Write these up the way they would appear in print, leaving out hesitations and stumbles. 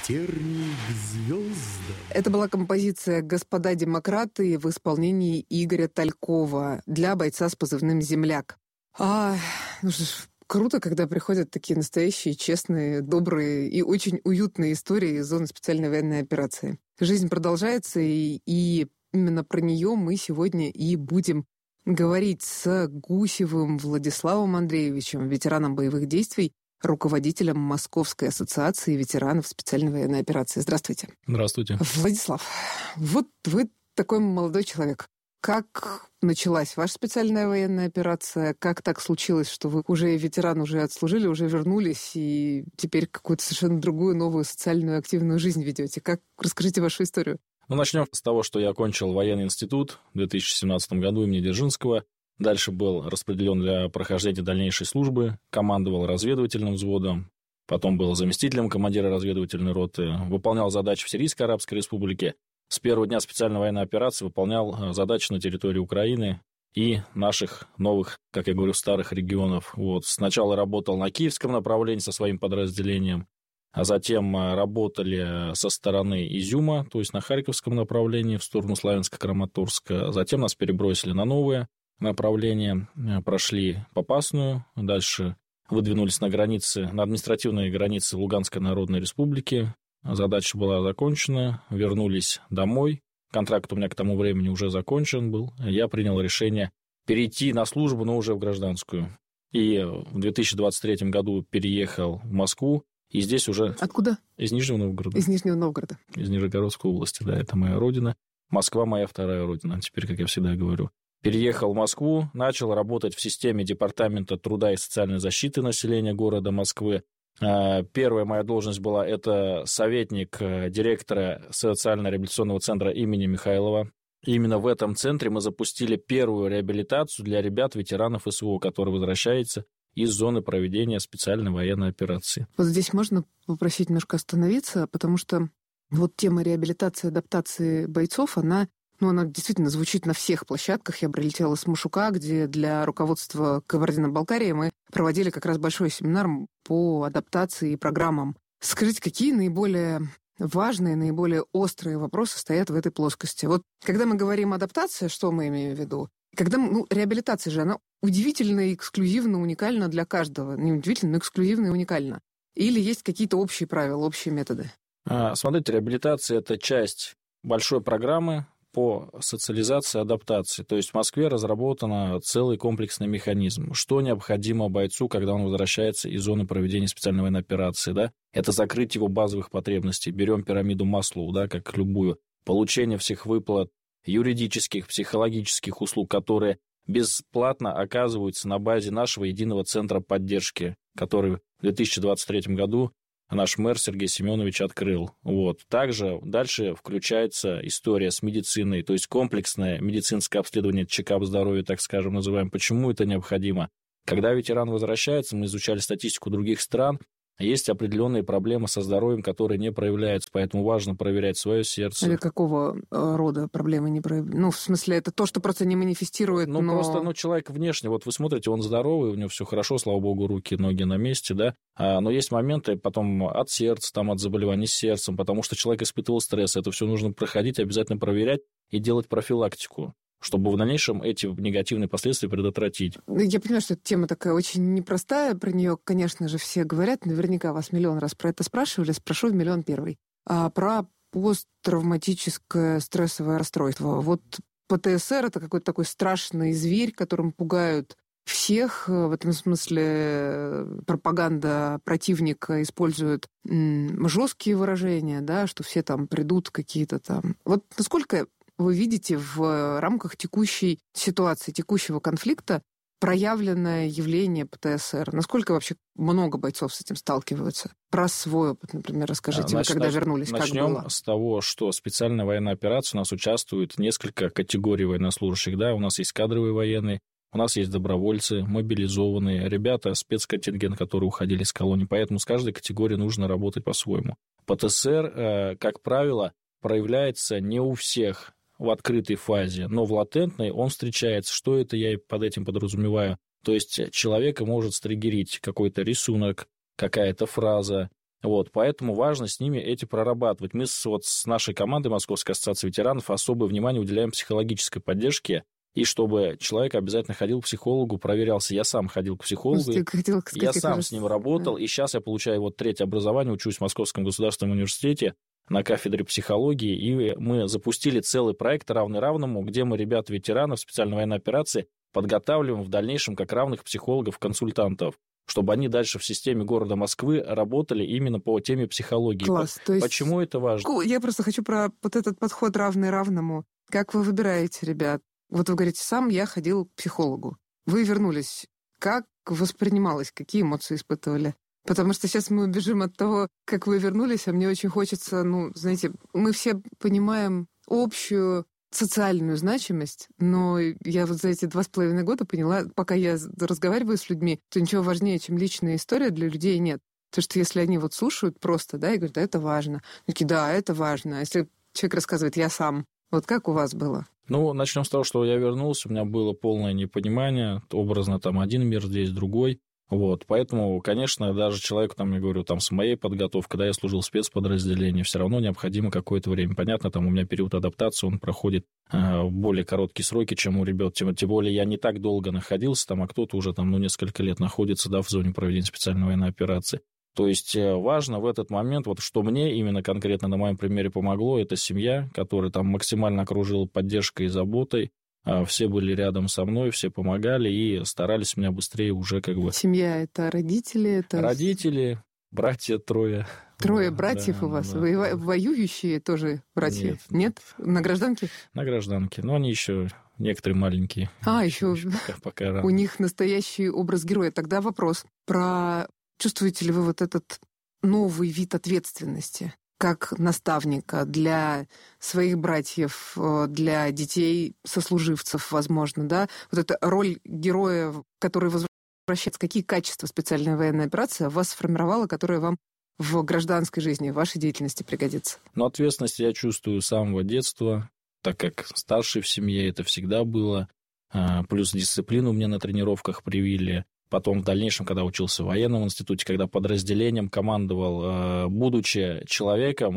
тернии к звездам. Это была композиция «Господа демократы» в исполнении Игоря Талькова для бойца с позывным «Земляк». Круто, когда приходят такие настоящие, честные, добрые и очень уютные истории из зоны специальной военной операции. Жизнь продолжается, и именно про нее мы сегодня и будем говорить с Гусевым Владиславом Андреевичем, ветераном боевых действий, руководителем Московской ассоциации ветеранов специальной военной операции. Здравствуйте. Здравствуйте. Владислав, вот вы такой молодой человек. Как началась ваша специальная военная операция? Как так случилось, что вы уже ветеран, уже отслужили, уже вернулись, и теперь какую-то совершенно другую, новую социальную активную жизнь ведете? Расскажите вашу историю. Начнем с того, что я окончил военный институт в 2017 году имени Дзержинского. Дальше был распределен для прохождения дальнейшей службы, командовал разведывательным взводом, потом был заместителем командира разведывательной роты, выполнял задачи в Сирийской Арабской Республике. С первого дня специальной военной операции выполнял задачи на территории Украины и наших новых, как я говорю, старых регионов. Сначала работал на киевском направлении со своим подразделением, а затем работали со стороны Изюма, то есть на харьковском направлении в сторону Славянска-Краматорска. Затем нас перебросили на новое направление, прошли Попасную, дальше выдвинулись на административные границы Луганской Народной Республики. Задача была закончена, вернулись домой. Контракт у меня к тому времени уже закончен был. Я принял решение перейти на службу, но уже в гражданскую. И в 2023 году переехал в Москву. И здесь уже... Откуда? Из Нижнего Новгорода. Из Нижнего Новгорода. Из Нижегородской области, да, это моя родина. Москва моя вторая родина, теперь, как я всегда говорю. Переехал в Москву, начал работать в системе Департамента труда и социальной защиты населения города Москвы. Первая моя должность была это советник директора социально-реабилитационного центра имени Михайлова. И именно в этом центре мы запустили первую реабилитацию для ребят-ветеранов СВО, которые возвращаются из зоны проведения специальной военной операции. Вот здесь можно попросить немножко остановиться, потому что тема реабилитации, адаптации бойцов, она действительно звучит на всех площадках. Я прилетела с Машука, где для руководства Кабардино-Балкарии мы проводили как раз большой семинар по адаптации и программам. Скажите, какие наиболее важные, наиболее острые вопросы стоят в этой плоскости? Когда мы говорим адаптация, что мы имеем в виду? Когда реабилитация же, она удивительно, эксклюзивно, уникальна для каждого. Не удивительно, но эксклюзивно и уникальна. Или есть какие-то общие правила, общие методы? Смотрите, реабилитация – это часть большой программы по социализации и адаптации. То есть в Москве разработан целый комплексный механизм. Что необходимо бойцу, когда он возвращается из зоны проведения специальной военной операции? Да? Это закрыть его базовых потребностей. Берем пирамиду Маслоу, да, как любую. Получение всех выплат, юридических, психологических услуг, которые бесплатно оказываются на базе нашего единого центра поддержки, который в 2023 году наш мэр Сергей Семенович открыл. Также дальше включается история с медициной, то есть комплексное медицинское обследование, чекап здоровья, так скажем, называем. Почему это необходимо? Когда ветеран возвращается, мы изучали статистику других стран, есть определенные проблемы со здоровьем, которые не проявляются, поэтому важно проверять свое сердце. Или какого рода проблемы не проявляются? В смысле, это то, что просто не манифестирует, Просто человек внешне, вы смотрите, он здоровый, у него все хорошо, слава богу, руки, ноги на месте, да, но есть моменты потом от сердца, от заболеваний с сердцем, потому что человек испытывал стресс, это все нужно проходить, обязательно проверять и делать профилактику, чтобы в дальнейшем эти негативные последствия предотвратить. Я понимаю, что эта тема такая очень непростая, про нее, конечно же, все говорят, наверняка вас миллион раз про это спрашивали, спрошу в миллион первый. Про посттравматическое стрессовое расстройство. ПТСР – это какой-то такой страшный зверь, которым пугают всех. В этом смысле пропаганда противника использует жесткие выражения, да, что все там придут какие-то там. Насколько вы видите в рамках текущей ситуации, текущего конфликта проявленное явление ПТСР? Насколько вообще много бойцов с этим сталкиваются? Про свой опыт, например, расскажите, вы когда вернулись, как было? Начнем с того, что специальная военная операция у нас участвует несколько категорий военнослужащих. Да? У нас есть кадровые военные, у нас есть добровольцы, мобилизованные, ребята, спецконтингент, которые уходили из колонии. Поэтому с каждой категорией нужно работать по-своему. ПТСР, как правило, проявляется не у всех в открытой фазе, но в латентной он встречается. Что это я под этим подразумеваю? То есть человека может стригерить какой-то рисунок, какая-то фраза, Вот, поэтому важно с ними эти прорабатывать. Мы с нашей командой Московской ассоциации ветеранов особое внимание уделяем психологической поддержке, и чтобы человек обязательно ходил к психологу, проверялся. Я сам ходил к психологу, я сам с ним работал, и сейчас я получаю вот третье образование, учусь в Московском государственном университете на кафедре психологии, и мы запустили целый проект «Равный равному», где мы ребят-ветеранов специальной военной операции подготавливаем в дальнейшем как равных психологов-консультантов, чтобы они дальше в системе города Москвы работали именно по теме психологии. Класс. То есть... Почему это важно? Я просто хочу про вот этот подход «равный равному». Как вы выбираете ребят? Вот вы говорите, сам я ходил к психологу. Вы вернулись. Как воспринималось? Какие эмоции испытывали? Потому что сейчас мы убежим от того, как вы вернулись, а мне очень хочется, знаете, мы все понимаем общую социальную значимость, но я вот за эти 2,5 года поняла, пока я разговариваю с людьми, то ничего важнее, чем личная история, для людей нет. Потому что если они вот слушают просто, да, и говорят, да, это важно. Они такие, да, это важно. А если человек рассказывает, я сам. Вот как у вас было? Начнем с того, что я вернулся, у меня было полное непонимание, образно там один мир, здесь другой. Вот, поэтому, конечно, даже человеку, я говорю, с моей подготовкой, когда я служил в спецподразделении, все равно необходимо какое-то время. Понятно, у меня период адаптации, он проходит в более короткие сроки, чем у ребят. Тем более я не так долго находился, а кто-то уже несколько лет находится, в зоне проведения специальной военной операции. То есть важно в этот момент, что мне именно конкретно на моем примере помогло, это семья, которая максимально окружила поддержкой и заботой. Все были рядом со мной, все помогали и старались меня быстрее уже Семья — это родители? Родители, братья трое. Трое братьев у вас? Да. Вы воюющие тоже братья? Нет? На гражданке? На гражданке. Но они еще некоторые маленькие. Еще пока рано. У них настоящий образ героя. Тогда вопрос про... Чувствуете ли вы вот этот новый вид ответственности как наставника для своих братьев, для детей, сослуживцев, возможно, да? Вот эта роль героя, который возвращается. Какие качества специальная военная операция вас сформировала, которые вам в гражданской жизни, в вашей деятельности пригодится? Ответственность я чувствую с самого детства, так как старший в семье это всегда было. Плюс дисциплину мне на тренировках привили. Потом в дальнейшем, когда учился в военном институте, когда подразделением командовал, будучи человеком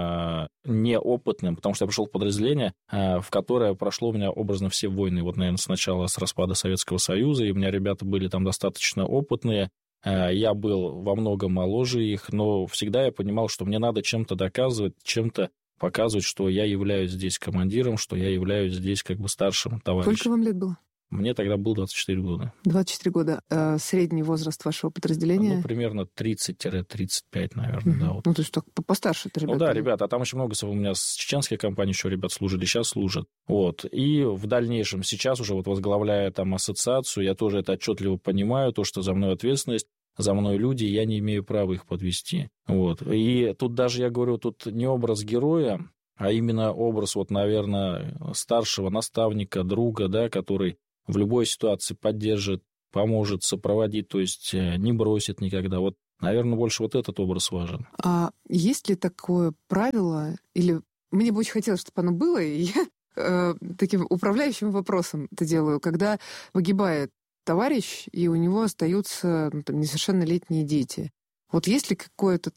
неопытным, потому что я пришел в подразделение, в которое прошло у меня образно все войны. Наверное, сначала с распада Советского Союза, и у меня ребята были там достаточно опытные. Я был во многом моложе их, но всегда я понимал, что мне надо чем-то доказывать, чем-то показывать, что я являюсь здесь командиром, что я являюсь здесь старшим товарищем. Сколько вам лет было? Мне тогда было 24 года. 24 года. Средний возраст вашего подразделения? Примерно 30-35, наверное, да. То есть так постарше это ребята? Да, ребята. А там очень много у меня с чеченской компании еще ребят служили, сейчас служат. И в дальнейшем, сейчас уже возглавляя ассоциацию, я тоже это отчетливо понимаю, то, что за мной ответственность, за мной люди, я не имею права их подвести. И тут даже, я говорю, тут не образ героя, а именно образ, наверное, старшего наставника, друга, да, который в любой ситуации поддержит, поможет, сопроводит, то есть не бросит никогда. Наверное, больше этот образ важен. А есть ли такое правило, или мне бы очень хотелось, чтобы оно было, и я таким управляющим вопросом это делаю, когда погибает товарищ, и у него остаются несовершеннолетние дети. Есть ли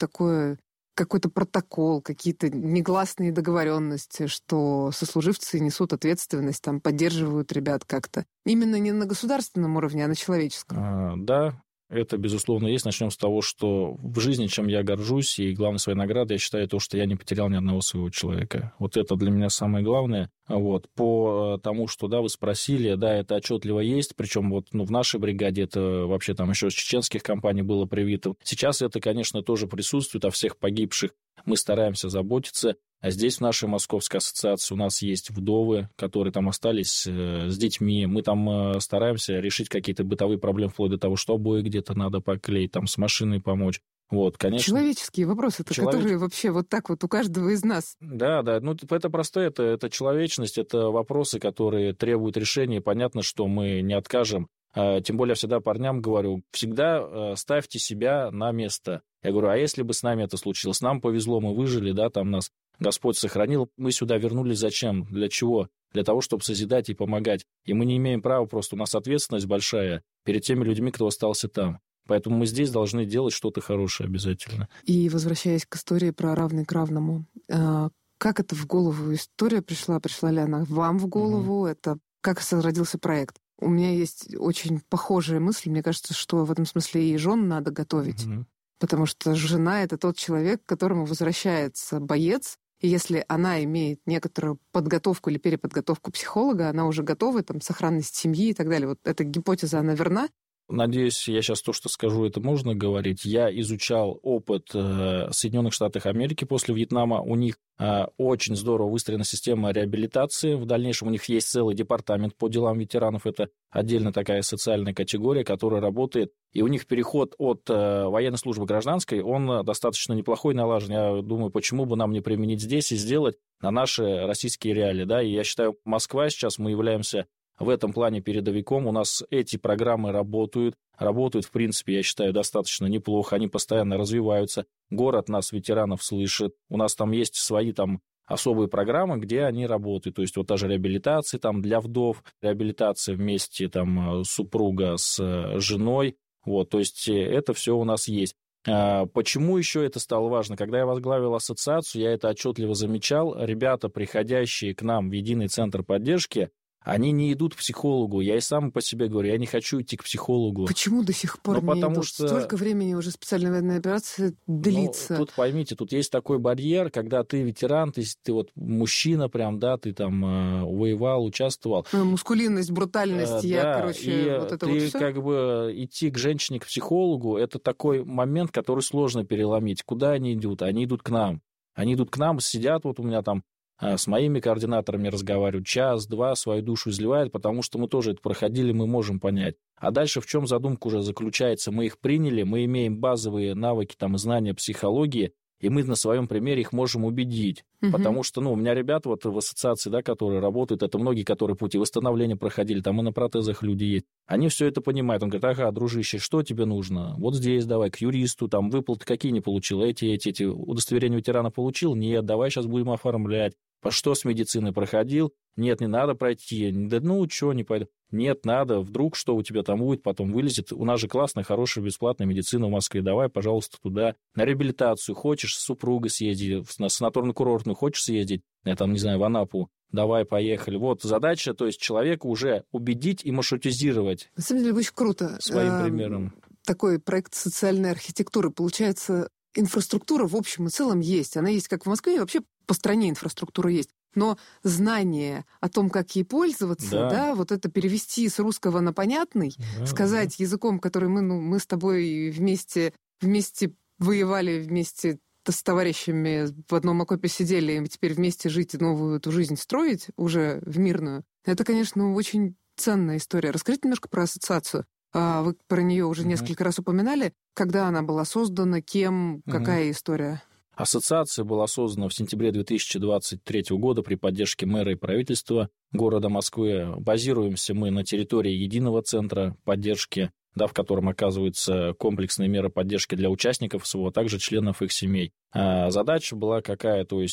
какой-то протокол, какие-то негласные договоренности, что сослуживцы несут ответственность, поддерживают ребят как-то? Именно не на государственном уровне, а на человеческом. Да, это, безусловно, есть. Начнем с того, что в жизни, чем я горжусь, и главной своей наградой я считаю то, что я не потерял ни одного своего человека. Это для меня самое главное. По тому, что, да, вы спросили, да, это отчетливо есть, причем в нашей бригаде это вообще еще с чеченских компаний было привито. Сейчас это, конечно, тоже присутствует, о всех погибших мы стараемся заботиться. А здесь в нашей Московской ассоциации у нас есть вдовы, которые остались с детьми. Мы стараемся решить какие-то бытовые проблемы, вплоть до того, что обои где-то надо поклеить, с машиной помочь. Конечно. Человеческие вопросы, которые вообще так у каждого из нас. Да, это простое, это человечность, это вопросы, которые требуют решения. Понятно, что мы не откажем. Тем более я всегда парням говорю, всегда ставьте себя на место. Я говорю, а если бы с нами это случилось? Нам повезло, мы выжили, да, нас Господь сохранил. Мы сюда вернулись зачем? Для чего? Для того, чтобы созидать и помогать. И мы не имеем права, просто у нас ответственность большая перед теми людьми, кто остался там. Поэтому мы здесь должны делать что-то хорошее обязательно. И возвращаясь к истории про равный к равному, как это в голову история пришла? Пришла ли она вам в голову? Это как родился проект? У меня есть очень похожая мысль. Мне кажется, что в этом смысле и жен надо готовить. Потому что жена — это тот человек, к которому возвращается боец. И если она имеет некоторую подготовку или переподготовку психолога, она уже готова, там, сохранность семьи и так далее. Вот эта гипотеза, она верна? Надеюсь, я сейчас то, что скажу, это можно говорить. Я изучал опыт Соединенных Штатов Америки после Вьетнама. У них очень здорово выстроена система реабилитации. В дальнейшем у них есть целый департамент по делам ветеранов. Это отдельно такая социальная категория, которая работает. И у них переход от военной службы к гражданской, он достаточно неплохой, налажен. Я думаю, почему бы нам не применить здесь и сделать на наши российские реалии. Да? И я считаю, Москва сейчас, мы являемся в этом плане передовиком. У нас эти программы работают, в принципе, я считаю, достаточно неплохо. Они постоянно развиваются. Город нас, ветеранов, слышит. У нас там есть свои там особые программы, где они работают. То есть вот даже реабилитация там для вдов, реабилитация вместе там супруга с женой. Вот, то есть это все у нас есть. Почему еще это стало важно? Когда я возглавил ассоциацию, я это отчетливо замечал. Ребята, приходящие к нам в единый центр поддержки, они не идут к психологу. Я и сам по себе говорю, я не хочу идти к психологу. Почему до сих пор не потому идут? Что... Столько времени уже специальная военная операция длится. Тут поймите, тут есть такой барьер, когда ты ветеран, ты вот мужчина прям, да, ты там воевал, участвовал. Мускулинность, брутальность, и вот это ты вот все. как бы идти к женщине, к психологу, это такой момент, который сложно переломить. Куда они идут? Они идут к нам. Они идут к нам, сидят, вот у меня там с моими координаторами разговаривают, час-два свою душу изливают, потому что мы тоже это проходили, мы можем понять. А дальше в чем задумка уже заключается? Мы их приняли, мы имеем базовые навыки, там, и знания психологии, и мы на своем примере их можем убедить. Потому что, у меня ребята вот в ассоциации, да, которые работают, это многие, которые пути восстановления проходили, там и на протезах люди есть. Они все это понимают. Он говорит, ага, дружище, что тебе нужно? Вот здесь давай, к юристу, там, выплаты какие не получил, эти удостоверения ветерана получил? Нет, давай сейчас будем оформлять. По что с медициной проходил? Нет, не надо пройти. Да что, не пойду. Нет, надо. Вдруг что у тебя там будет, потом вылезет. У нас же классная, хорошая, бесплатная медицина в Москве. Давай, пожалуйста, туда. На реабилитацию. Хочешь с супругой съездить, на санаторно-курортную хочешь съездить, там, не знаю, в Анапу. Давай, поехали. Вот задача, то есть человека уже убедить и маршрутизировать. На самом деле, очень круто. Своим примером. Такой проект социальной архитектуры. Получается, инфраструктура в общем и целом есть. Она есть как в Москве, и вообще по стране инфраструктура есть. Но знание о том, как ей пользоваться, да, вот это перевести с русского на понятный, сказать языком, который мы с тобой вместе воевали, вместе с товарищами в одном окопе сидели, и теперь вместе жить и новую эту жизнь строить уже в мирную. Это, конечно, очень ценная история. Расскажите немножко про ассоциацию. Вы про нее уже несколько раз упоминали. Когда она была создана, кем, какая история? Ассоциация была создана в сентябре 2023 года при поддержке мэра и правительства города Москвы. Базируемся мы на территории единого центра поддержки, в котором оказываются комплексные меры поддержки для участников СВО, а также членов их семей. Задача была какая? То есть